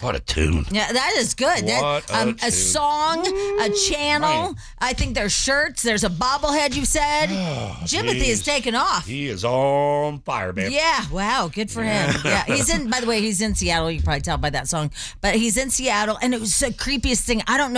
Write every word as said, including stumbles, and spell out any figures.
What a tune. Yeah, that is good. What that, um, a a tune. song, a channel. Man. I think there's shirts. There's a bobblehead, you said. Oh, Jimothy geez. is taking off. He is on fire, man. Yeah, wow, good for him. Yeah, he's in, by the way, he's in Seattle. You can probably tell by that song. But he's in Seattle, and it was the creepiest thing. I don't know.